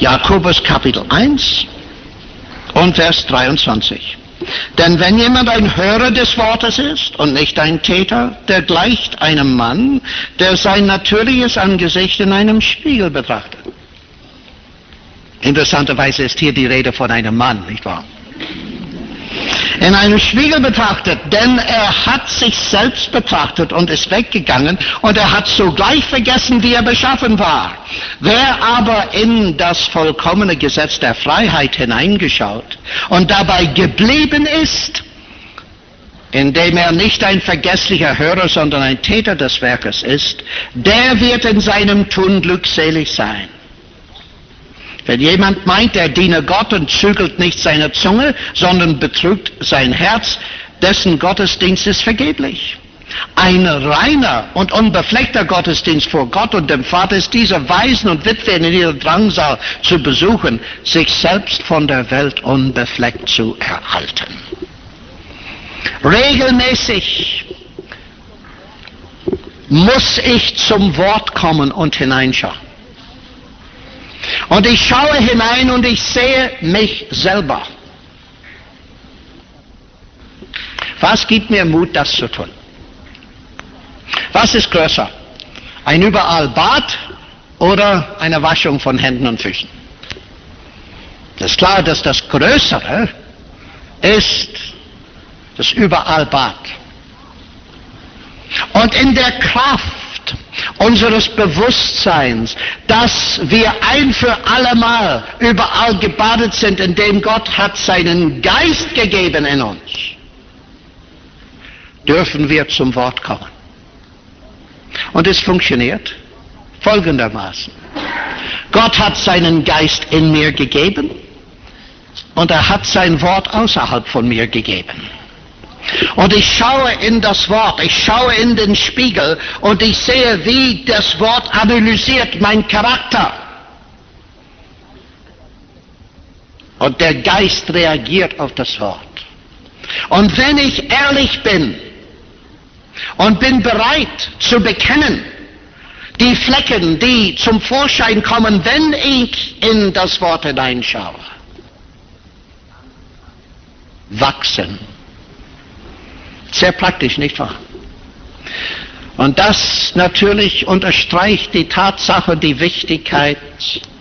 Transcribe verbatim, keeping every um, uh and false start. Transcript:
Jakobus Kapitel eins und Vers dreiundzwanzig. Denn wenn jemand ein Hörer des Wortes ist und nicht ein Täter, der gleicht einem Mann, der sein natürliches Angesicht in einem Spiegel betrachtet. Interessanterweise ist hier die Rede von einem Mann, nicht wahr? In einem Spiegel betrachtet, denn er hat sich selbst betrachtet und ist weggegangen und er hat sogleich vergessen, wie er beschaffen war. Wer aber in das vollkommene Gesetz der Freiheit hineingeschaut und dabei geblieben ist, indem er nicht ein vergesslicher Hörer, sondern ein Täter des Werkes ist, der wird in seinem Tun glückselig sein. Wenn jemand meint, er diene Gott und zügelt nicht seine Zunge, sondern betrügt sein Herz, dessen Gottesdienst ist vergeblich. Ein reiner und unbefleckter Gottesdienst vor Gott und dem Vater ist dieser Waisen und Witwen in ihrer Drangsal zu besuchen, sich selbst von der Welt unbefleckt zu erhalten. Regelmäßig muss ich zum Wort kommen und hineinschauen. Und ich schaue hinein und ich sehe mich selber. Was gibt mir Mut, das zu tun? Was ist größer? Ein überall Bad oder eine Waschung von Händen und Füßen? Es ist klar, dass das Größere ist das überall Bad. Und in der Kraft unseres Bewusstseins, dass wir ein für allemal überall gebadet sind, indem Gott hat seinen Geist gegeben in uns, dürfen wir zum Wort kommen. Und es funktioniert folgendermaßen. Gott hat seinen Geist in mir gegeben und er hat sein Wort außerhalb von mir gegeben. Und ich schaue in das Wort, ich schaue in den Spiegel und ich sehe, wie das Wort analysiert mein Charakter. Und der Geist reagiert auf das Wort. Und wenn ich ehrlich bin und bin bereit zu bekennen, die Flecken, die zum Vorschein kommen, wenn ich in das Wort hineinschaue, wachsen. Sehr praktisch, nicht wahr? Und das natürlich unterstreicht die Tatsache, die Wichtigkeit